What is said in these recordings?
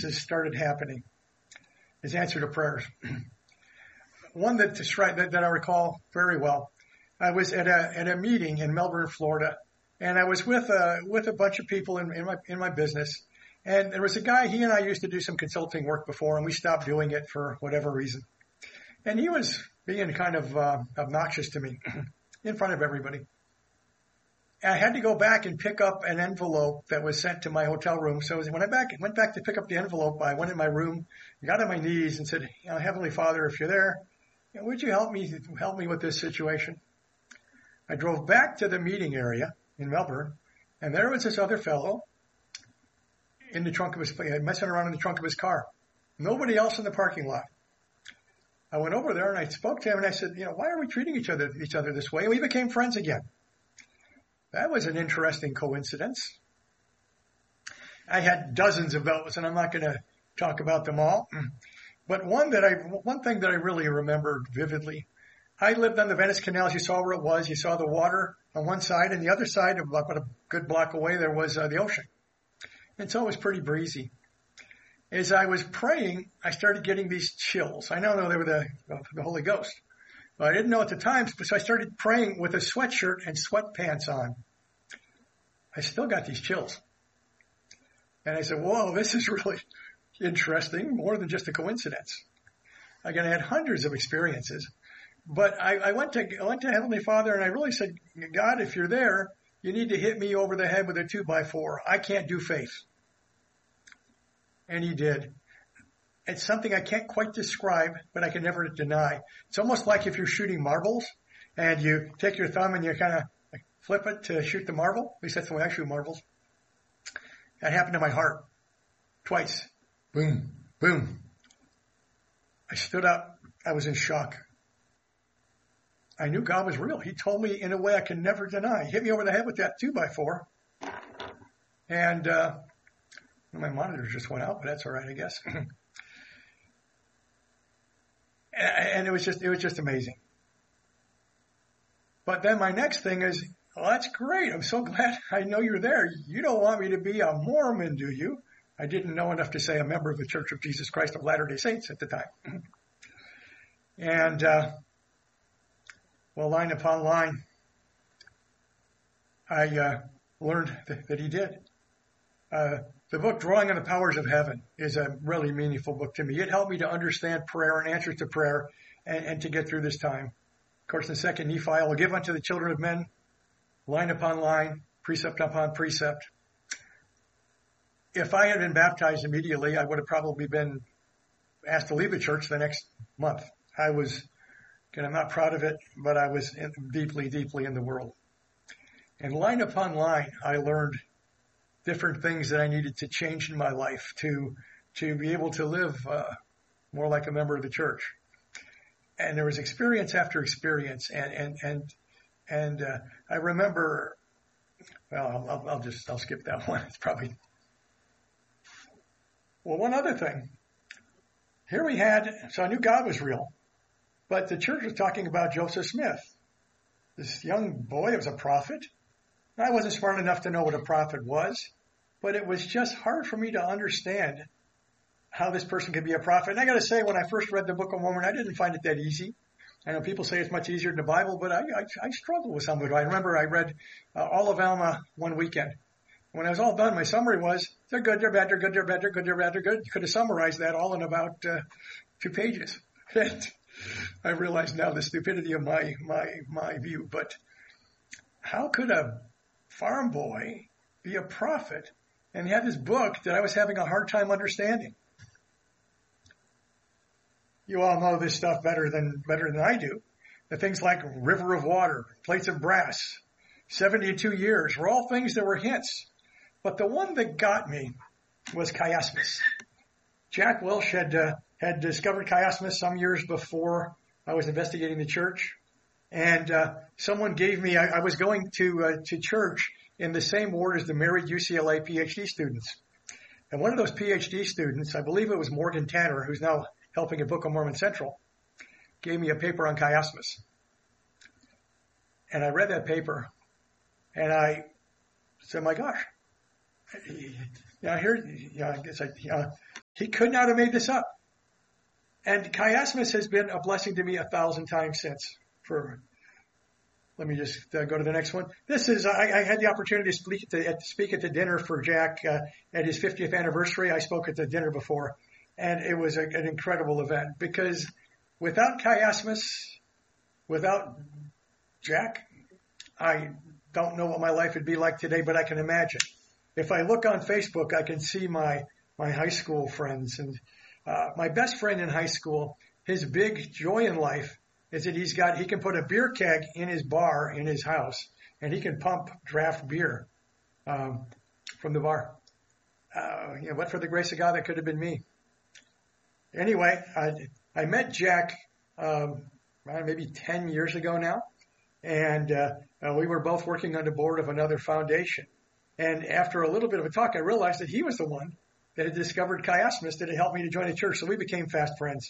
experiences started happening as answer to prayers. One that I recall very well. I was at a meeting in Melbourne, Florida, and I was with a bunch of people in my business. And there was a guy, he and I used to do some consulting work before, and we stopped doing it for whatever reason. And he was being kind of obnoxious to me in front of everybody. And I had to go back and pick up an envelope that was sent to my hotel room. So when I went back to pick up the envelope, I went in my room, got on my knees and said, Heavenly Father, if you're there, would you help me with this situation? I drove back to the meeting area in Melbourne, and there was this other fellow in the trunk of his, messing around in the trunk of his car. Nobody else in the parking lot. I went over there and I spoke to him and I said, why are we treating each other this way? And we became friends again. That was an interesting coincidence. I had dozens of those, and I'm not going to talk about them all. But one thing that I really remember vividly, I lived on the Venice Canal. You saw where it was. You saw the water on one side, and the other side, about a good block away, there was the ocean. And so it was pretty breezy. As I was praying, I started getting these chills. I now know they were the Holy Ghost. But I didn't know at the time, so I started praying with a sweatshirt and sweatpants on. I still got these chills. And I said, whoa, this is really interesting, more than just a coincidence. Again, I had hundreds of experiences. But I went to Heavenly Father and I really said, God, if you're there, you need to hit me over the head with a 2x4. I can't do faith. And he did. It's something I can't quite describe, but I can never deny. It's almost like if you're shooting marbles and you take your thumb and you kind of flip it to shoot the marble. At least that's the way I shoot marbles. That happened to my heart. Twice. Boom, boom. I stood up. I was in shock. I knew God was real. He told me in a way I can never deny. He hit me over the head with that 2x4. And my monitors just went out, but that's all right, I guess. And it was just amazing. But then my next thing is, well, that's great. I'm so glad I know you're there. You don't want me to be a Mormon, do you? I didn't know enough to say a member of the Church of Jesus Christ of Latter-day Saints at the time. And, well, line upon line, I learned that he did. The book, Drawing on the Powers of Heaven, is a really meaningful book to me. It helped me to understand prayer and answers to prayer and to get through this time. Of course, in 2 Nephi, I will give unto the children of men, line upon line, precept upon precept. If I had been baptized immediately, I would have probably been asked to leave the church the next month. I'm not proud of it, but I was deeply, deeply in the world. And line upon line, I learned different things that I needed to change in my life to be able to live more like a member of the church. And there was experience after experience, and I remember. Well, I'll skip that one. It's probably. Well, one other thing. Here we had. So I knew God was real, but the church was talking about Joseph Smith. This young boy was a prophet. I wasn't smart enough to know what a prophet was, but it was just hard for me to understand how this person could be a prophet. And I got to say, when I first read the Book of Mormon, I didn't find it that easy. I know people say it's much easier than the Bible, but I struggled with some of it. I remember I read all of Alma one weekend. When I was all done, my summary was, they're good, they're bad, they're good, they're bad, they're good, they're bad, they're good. You could have summarized that all in about 2 pages. And I realize now the stupidity of my view, but how could a farm boy be a prophet and have this book that I was having a hard time understanding? You all know this stuff better than I do. The things like river of water, plates of brass, 72 years were all things that were hints. But the one that got me was chiasmus. Jack Welch had discovered chiasmus some years before I was investigating the church. And someone gave me, I was going to church in the same ward as the married UCLA PhD students. And one of those PhD students, I believe it was Morgan Tanner, who's now helping at Book of Mormon Central, gave me a paper on chiasmus. And I read that paper, and I said, my gosh, He could not have made this up. And chiasmus has been a blessing to me 1,000 times since. Let me just go to the next one. This is, I had the opportunity to speak at the dinner for Jack at his 50th anniversary. I spoke at the dinner before, and it was an incredible event because without chiasmus, without Jack, I don't know what my life would be like today, but I can imagine. If I look on Facebook, I can see my high school friends. And my best friend in high school, his big joy in life is that he can put a beer keg in his bar in his house, and he can pump draft beer from the bar. But for the grace of God, that could have been me. Anyway, I met Jack maybe 10 years ago now, and we were both working on the board of another foundation. And after a little bit of a talk, I realized that he was the one that had discovered chiasmus that had helped me to join the church, so we became fast friends.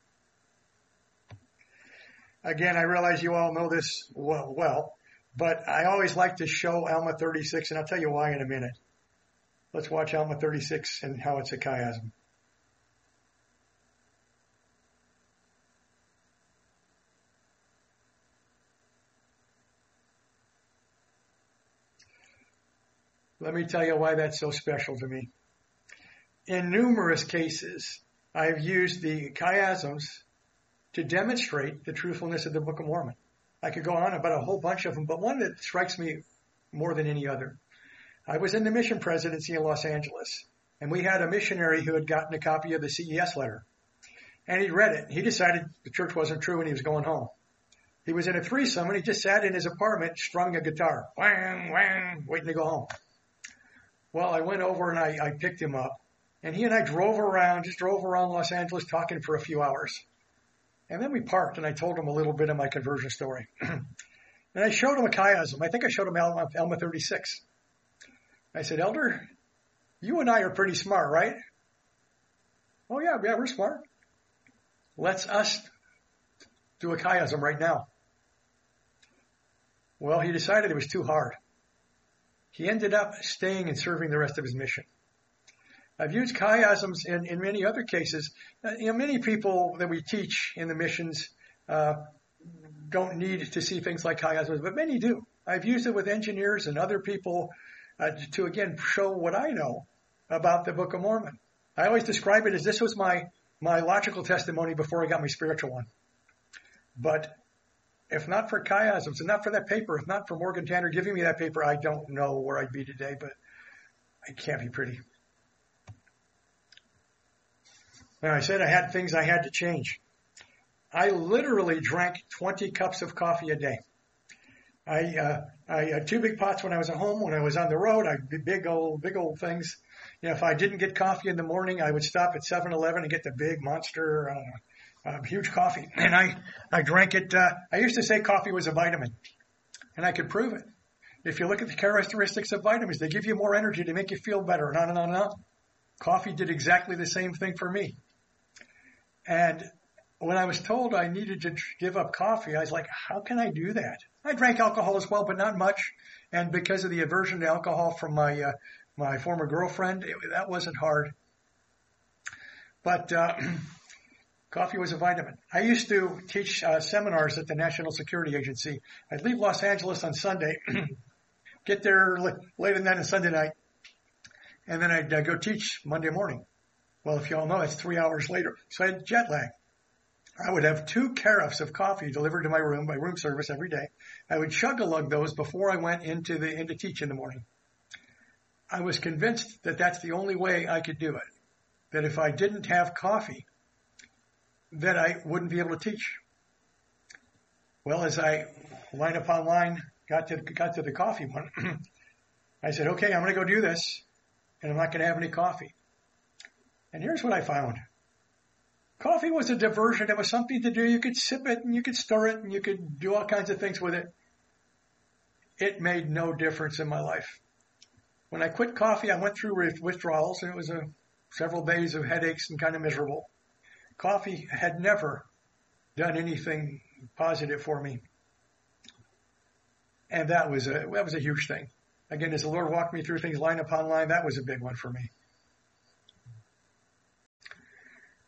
Again, I realize you all know this well, but I always like to show Alma 36, and I'll tell you why in a minute. Let's watch Alma 36 and how it's a chiasm. Let me tell you why that's so special to me. In numerous cases, I've used the chiasms to demonstrate the truthfulness of the Book of Mormon. I could go on about a whole bunch of them, but one that strikes me more than any other. I was in the mission presidency in Los Angeles, and we had a missionary who had gotten a copy of the CES letter. And he read it. He decided the church wasn't true and he was going home. He was in a threesome and he just sat in his apartment strumming a guitar, whang, whang, waiting to go home. Well, I went over and I picked him up, and he and I drove around Los Angeles talking for a few hours. And then we parked, and I told him a little bit of my conversion story. And I showed him a chiasm. I think I showed him Alma 36. I said, Elder, you and I are pretty smart, right? Oh, yeah, we're smart. Let's us do a chiasm right now. Well, he decided it was too hard. He ended up staying and serving the rest of his mission. I've used chiasms in many other cases. Many people that we teach in the missions don't need to see things like chiasms, but many do. I've used it with engineers and other people to, again, show what I know about the Book of Mormon. I always describe it as this was my logical testimony before I got my spiritual one. But if not for chiasms, and not for that paper, if not for Morgan Tanner giving me that paper, I don't know where I'd be today, but it can't be pretty. Now, I said I had things I had to change. I literally drank 20 cups of coffee a day. I had 2 big pots when I was at home. When I was on the road, I did big old things. If I didn't get coffee in the morning, I would stop at 7-Eleven and get the big monster, huge coffee. And I drank it. I used to say coffee was a vitamin, and I could prove it. If you look at the characteristics of vitamins, they give you more energy to make you feel better, and on and on and on. Coffee did exactly the same thing for me. And when I was told I needed to give up coffee, I was like, how can I do that? I drank alcohol as well, but not much. And because of the aversion to alcohol from my former girlfriend, that wasn't hard. But coffee was a vitamin. I used to teach seminars at the National Security Agency. I'd leave Los Angeles on Sunday, get there late at night on Sunday night, and then I'd go teach Monday morning. Well, if you all know, it's 3 hours later. So I had jet lag. I would have 2 carafes of coffee delivered to my room service every day. I would chug-a-lug those before I went into teach in the morning. I was convinced that that's the only way I could do it. That if I didn't have coffee, that I wouldn't be able to teach. Well, as I line upon line got to the coffee one, I said, okay, I'm going to go do this, and I'm not going to have any coffee. And here's what I found. Coffee was a diversion. It was something to do. You could sip it and you could stir it and you could do all kinds of things with it. It made no difference in my life. When I quit coffee, I went through withdrawals, and it was several days of headaches and kind of miserable. Coffee had never done anything positive for me. And that was a huge thing. Again, as the Lord walked me through things line upon line, that was a big one for me.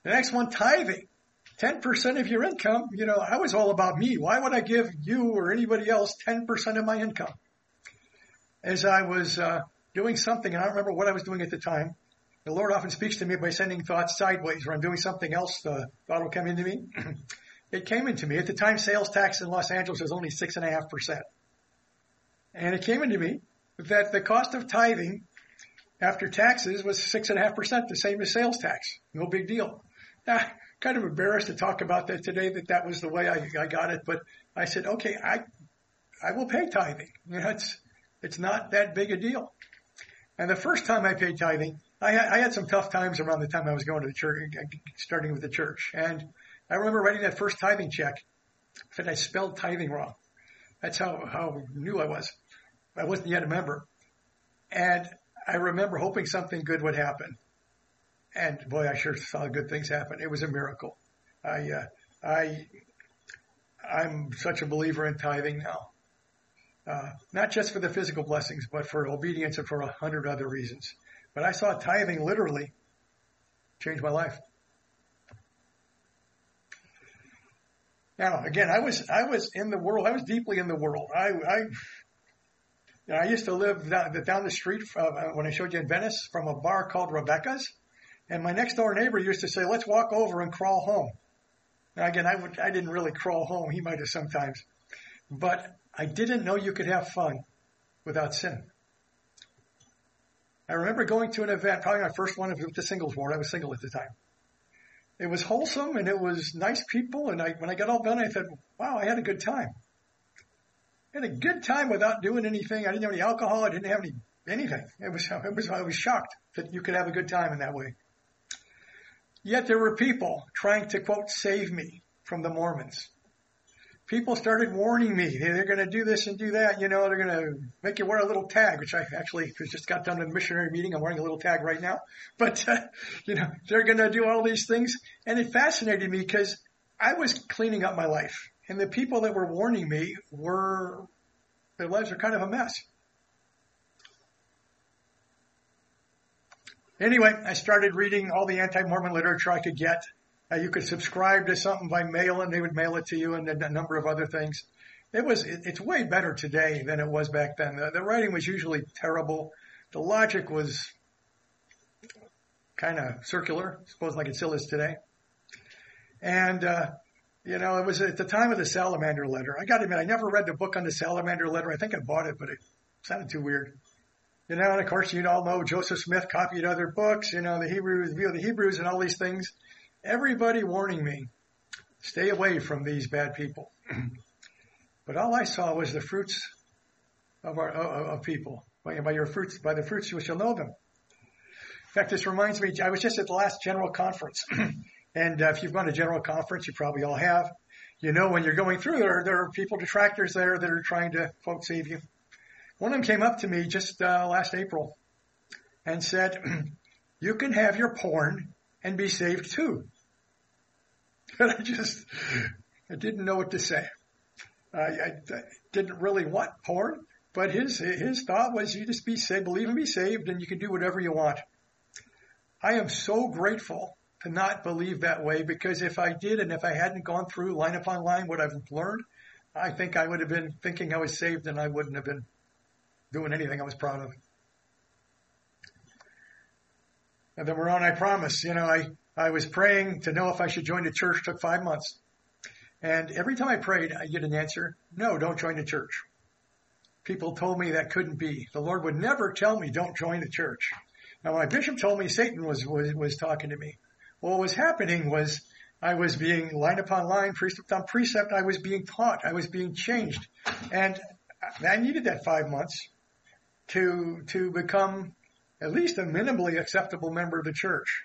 The next one, tithing. 10% of your income. I was all about me. Why would I give you or anybody else 10% of my income? As I was doing something, and I don't remember what I was doing at the time, the Lord often speaks to me by sending thoughts sideways. When I'm doing something else, the thought will come into me. It came into me. At the time, sales tax in Los Angeles was only 6.5%. And it came into me that the cost of tithing after taxes was 6.5%, the same as sales tax. No big deal. Kind of embarrassed to talk about that today, that was the way I got it. But I said, okay, I will pay tithing. It's not that big a deal. And the first time I paid tithing, I had some tough times around the time I was going to the church, starting with the church. And I remember writing that first tithing check. In fact, I spelled tithing wrong. That's how new I was. I wasn't yet a member. And I remember hoping something good would happen. And boy, I sure saw good things happen. It was a miracle. I'm such a believer in tithing now. Not just for the physical blessings, but for obedience and for 100 other reasons. But I saw tithing literally change my life. Now, again, I was in the world. I was deeply in the world. I used to live down the street when I showed you in Venice from a bar called Rebecca's. And my next door neighbor used to say, let's walk over and crawl home. Now, again, I didn't really crawl home. He might have sometimes. But I didn't know you could have fun without sin. I remember going to an event, probably my first one with the singles ward. I was single at the time. It was wholesome and it was nice people. And when I got all done, I thought, wow, I had a good time. I had a good time without doing anything. I didn't have any alcohol. I didn't have anything. I was shocked that you could have a good time in that way. Yet there were people trying to, quote, save me from the Mormons. People started warning me. They're going to do this and do that. They're going to make you wear a little tag, which I actually just got done in a missionary meeting. I'm wearing a little tag right now. But, they're going to do all these things. And it fascinated me because I was cleaning up my life. And the people that were warning me their lives were kind of a mess. Anyway, I started reading all the anti-Mormon literature I could get. You could subscribe to something by mail and they would mail it to you, and a number of other things. It's way better today than it was back then. The writing was usually terrible. The logic was kind of circular, I suppose, like it still is today. And, it was at the time of the Salamander letter. I got to admit, I never read the book on the Salamander letter. I think I bought it, but it sounded too weird. And of course, you all know Joseph Smith copied other books, the Hebrews, View of the Hebrews and all these things. Everybody warning me, stay away from these bad people. But all I saw was the fruits of people. By the fruits you shall know them. In fact, this reminds me, I was just at the last general conference. And if you've gone to general conference, you probably all have. When you're going through, there are people, detractors there that are trying to, quote, save you. One of them came up to me just last April and said, you can have your porn and be saved too. And I didn't know what to say. I didn't really want porn, but his thought was you just be saved, believe and be saved, and you can do whatever you want. I am so grateful to not believe that way, because if I did and if I hadn't gone through line upon line what I've learned, I think I would have been thinking I was saved and I wouldn't have been doing anything I was proud of. And then we're on, I promise. I was praying to know if I should join the church. It took 5 months. And every time I prayed, I get an answer, no, don't join the church. People told me that couldn't be. The Lord would never tell me, don't join the church. Now, my bishop told me Satan was talking to me. Well, what was happening was I was being line upon line, precept on precept. I was being taught. I was being changed. And I needed that 5 months to become at least a minimally acceptable member of the church.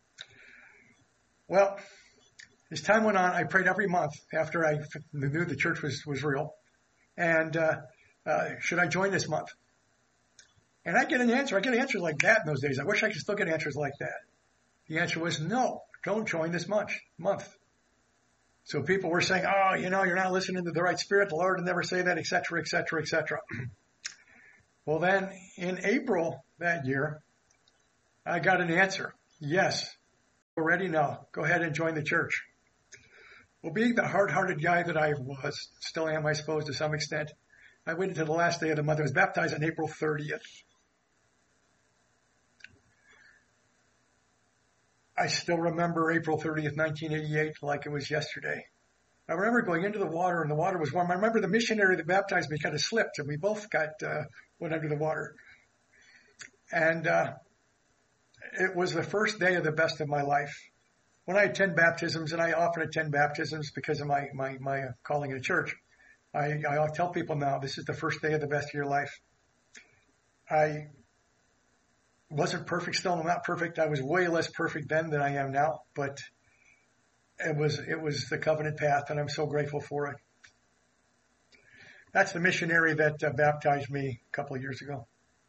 Well, as time went on, I prayed every month after I knew the church was real. And should I join this month? And I get an answer. I get answers like that in those days. I wish I could still get answers like that. The answer was no, don't join this month. So people were saying, oh, you're not listening to the right spirit. The Lord would never say that, et cetera, et cetera, et cetera. Well, then in April that year, I got an answer. Yes, ready now. Go ahead and join the church. Well, being the hard-hearted guy that I was, still am, I suppose, to some extent, I waited until the last day of the month. I was baptized on April 30th. I still remember April 30th, 1988, like it was yesterday. I remember going into the water, and the water was warm. I remember the missionary that baptized me kind of slipped, and we both went under the water. And it was the first day of the best of my life. When I attend baptisms, and I often attend baptisms because of my calling in a church, I tell people now, this is the first day of the best of your life. I wasn't perfect still. I'm not perfect. I was way less perfect then than I am now, but it was the covenant path, and I'm so grateful for it. That's the missionary that baptized me a couple of years ago.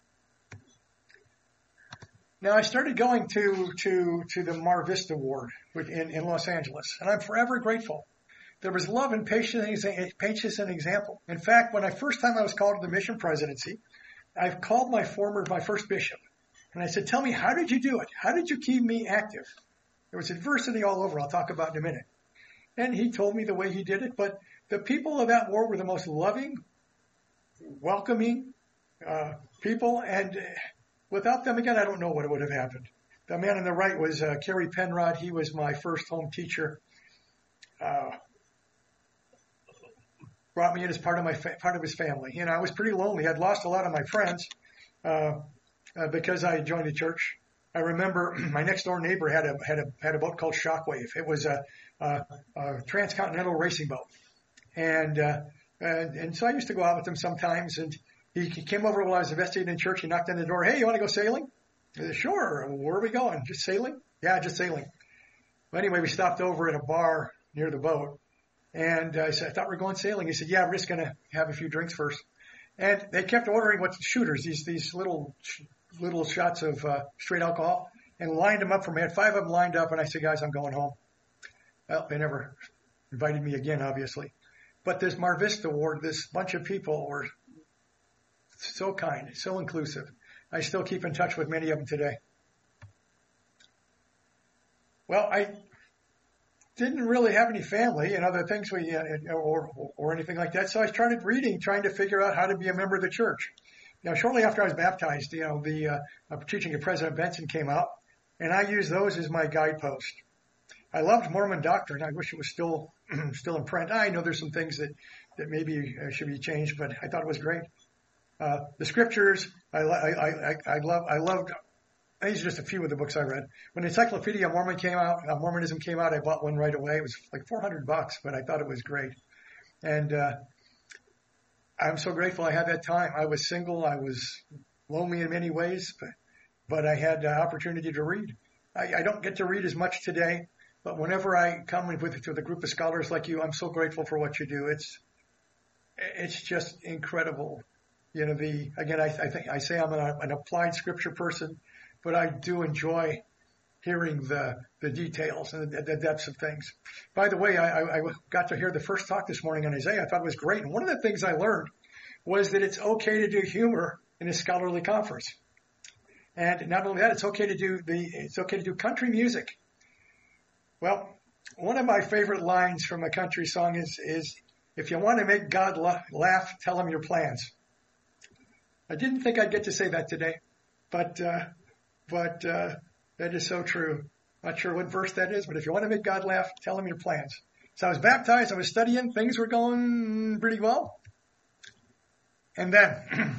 Now, I started going to the Mar Vista Ward in Los Angeles, and I'm forever grateful. There was love and patience and example. In fact, when first time I was called to the mission presidency, I called my first bishop, and I said, tell me, how did you do it? How did you keep me active? There was adversity all over. I'll talk about in a minute. And he told me the way he did it, but the people of that ward were the most loving, welcoming people, and without them, again, I don't know what would have happened. The man on the right was Kerry Penrod. He was my first home teacher. Brought me in as part of his family. You know, I was pretty lonely. I'd lost a lot of my friends because I had joined the church. I remember my next door neighbor had a boat called Shockwave. It was a transcontinental racing boat, and so I used to go out with him sometimes. And he came over while I was investigating in church. He knocked on the door. Hey, you want to go sailing? I said, sure. Where are we going? Just sailing? Yeah, just sailing. But anyway, we stopped over at a bar near the boat, and I said, I thought we were going sailing. He said, yeah, we're just going to have a few drinks first. And they kept ordering shooters, these little shots of straight alcohol, and lined them up for me. I had 5 of them lined up, and I said, guys, I'm going home. Well, they never invited me again, obviously. But this Mar Vista Ward, this bunch of people were so kind, so inclusive. I still keep in touch with many of them today. Well, I didn't really have any family and other things or anything like that, so I started reading, trying to figure out how to be a member of the church. Now, shortly after I was baptized, the teaching of President Benson came out, and I used those as my guidepost. I loved Mormon doctrine. I wish it was still in print. I know there's some things that maybe should be changed, but I thought it was great. The scriptures, I loved. These are just a few of the books I read. When Encyclopedia Mormonism came out, I bought one right away. It was like $400, but I thought it was great. And I'm so grateful I had that time. I was single. I was lonely in many ways, but I had the opportunity to read. I don't get to read as much today, but whenever I come with a group of scholars like you, I'm so grateful for what you do. It's just incredible. You know, I think I say I'm an applied scripture person, but I do enjoy hearing the details and the depths of things. By the way, I got to hear the first talk this morning on Isaiah. I thought it was great. And one of the things I learned was that it's okay to do humor in a scholarly conference. And not only that, it's okay to do country music. Well, one of my favorite lines from a country song is if you want to make God laugh, tell him your plans. I didn't think I'd get to say that today, but that is so true. Not sure what verse that is, but if you want to make God laugh, tell him your plans. So I was baptized, I was studying, things were going pretty well. And then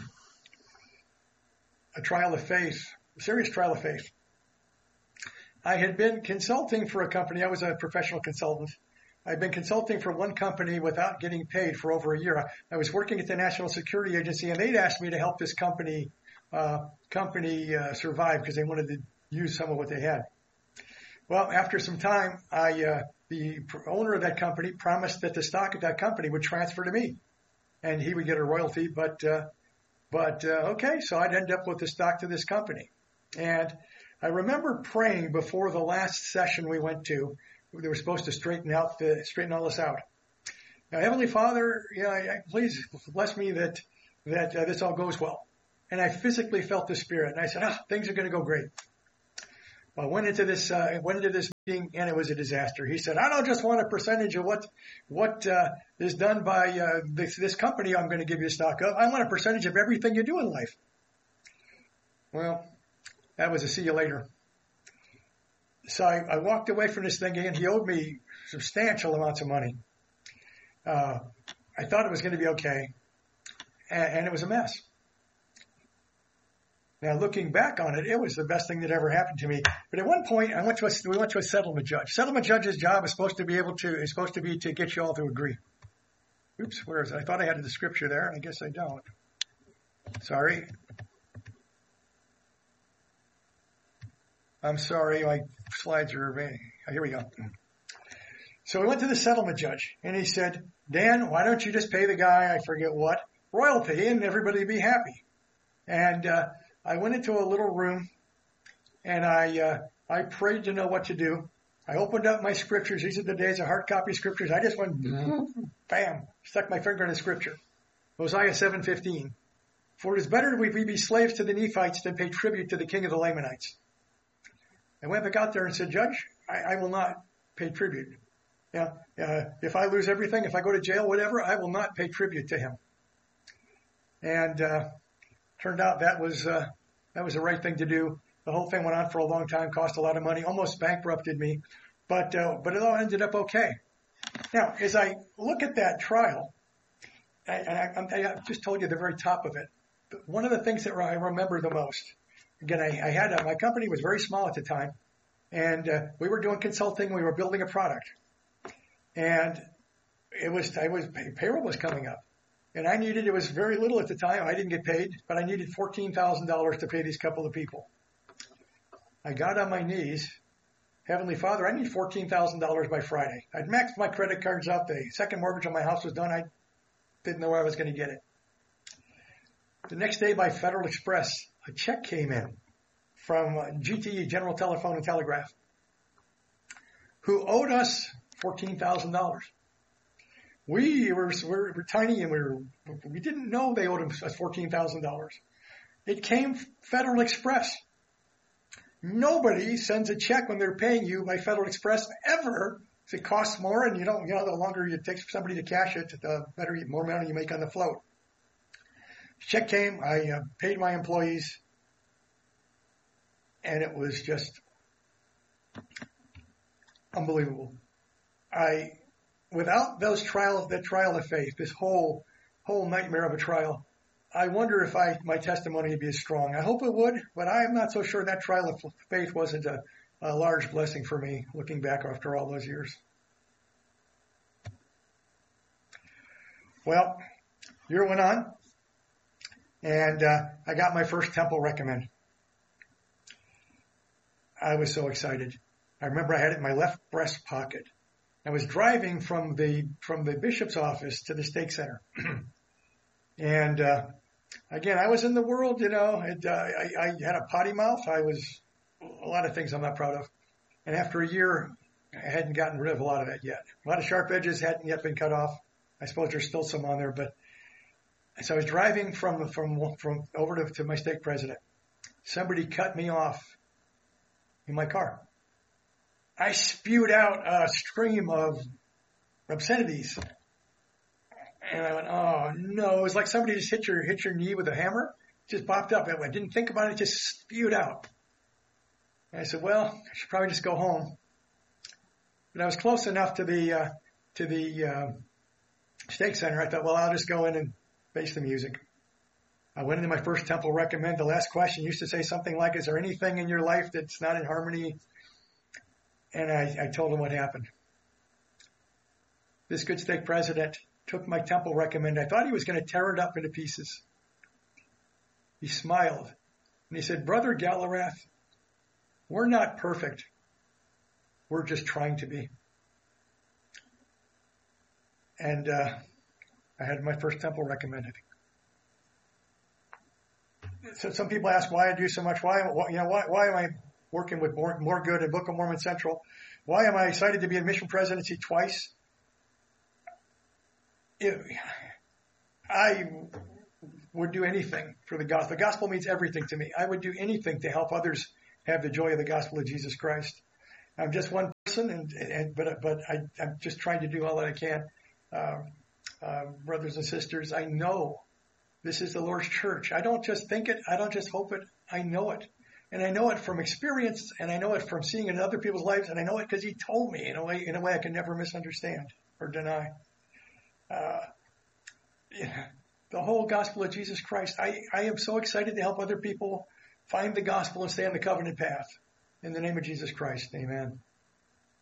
a trial of faith, a serious trial of faith. I had been consulting for a company. I was a professional consultant. I'd been consulting for one company without getting paid for over a year. I was working at the National Security Agency, and they'd asked me to help this company survive because they wanted to use some of what they had. Well, after some time, the owner of that company promised that the stock of that company would transfer to me, and he would get a royalty. But okay, so I'd end up with the stock to this company. And I remember praying before the last session we went to. They were supposed to straighten all this out. Now, Heavenly Father, please bless me that this all goes well. And I physically felt the Spirit, and I said, things are going to go great. Well, I went into this meeting, and it was a disaster. He said, I don't just want a percentage of what is done by this company I'm going to give you stock of. I want a percentage of everything you do in life. Well, that was a see you later. So I walked away from this thing, and he owed me substantial amounts of money. I thought it was going to be okay, and it was a mess. Now, looking back on it, it was the best thing that ever happened to me. But at one point, we went to a settlement judge. Settlement judge's job is supposed to be to get you all to agree. Oops, where is it? I thought I had the scripture there, and I guess I don't. Sorry. I'm sorry, my slides are here we go. So we went to the settlement judge, and he said, Dan, why don't you just pay the guy, I forget what, royalty, and everybody be happy. And I went into a little room, and I prayed to know what to do. I opened up my scriptures. These are the days of hard copy scriptures. I just went, bam, stuck my finger in a scripture. Hosea 7:15. For it is better we be slaves to the Nephites than pay tribute to the king of the Lamanites. I went back out there and said, Judge, I will not pay tribute. If I lose everything, if I go to jail, whatever, I will not pay tribute to him. And turned out that was the right thing to do. The whole thing went on for a long time, cost a lot of money, almost bankrupted me, but it all ended up okay. Now, as I look at that trial, I just told you the very top of it. But one of the things that I remember the most, again, I had my company was very small at the time, and we were doing consulting. We were building a product, and payroll was coming up. And it was very little at the time. I didn't get paid, but I needed $14,000 to pay these couple of people. I got on my knees. Heavenly Father, I need $14,000 by Friday. I'd maxed my credit cards up. The second mortgage on my house was done. I didn't know where I was going to get it. The next day by Federal Express, a check came in from GTE, General Telephone and Telegraph, who owed us $14,000. We were tiny, and we didn't know they owed us $14,000. It came Federal Express. Nobody sends a check when they're paying you by Federal Express ever. It costs more, and the longer it takes for somebody to cash it, the more money you make on the float. Check came. I paid my employees, and it was just unbelievable. Without that trial of faith, this whole nightmare of a trial, I wonder if my testimony would be as strong. I hope it would, but I am not so sure that trial of faith wasn't a large blessing for me, looking back after all those years. Well, year went on, and I got my first temple recommend. I was so excited. I remember I had it in my left breast pocket. I was driving from the bishop's office to the stake center. And, again, I was in the world, I had a potty mouth. I was a lot of things I'm not proud of. And after a year, I hadn't gotten rid of a lot of that yet. A lot of sharp edges hadn't yet been cut off. I suppose there's still some on there, but so I was driving from over to my stake president. Somebody cut me off in my car. I spewed out a stream of obscenities. And I went, oh no, it was like somebody just hit your knee with a hammer. Just popped up. I didn't think about it, just spewed out. And I said, well, I should probably just go home. But I was close enough to the stake center. I thought, well, I'll just go in and face the music. I went into my first temple recommend. The last question used to say something like, is there anything in your life that's not in harmony? And I told him what happened. This good stake president took my temple recommend. I thought he was going to tear it up into pieces. He smiled and he said, Brother Gallarath, we're not perfect. We're just trying to be. And I had my first temple recommended. So some people ask why I do so much. Why am I working with More Good and Book of Mormon Central? Why am I excited to be in mission presidency twice? I would do anything for the gospel. The gospel means everything to me. I would do anything to help others have the joy of the gospel of Jesus Christ. I'm just one but I'm just trying to do all that I can. Brothers and sisters, I know this is the Lord's church. I don't just think it. I don't just hope it. I know it. And I know it from experience, and I know it from seeing it in other people's lives, and I know it because he told me in a way I can never misunderstand or deny. The whole gospel of Jesus Christ. I am so excited to help other people find the gospel and stay on the covenant path. In the name of Jesus Christ, amen.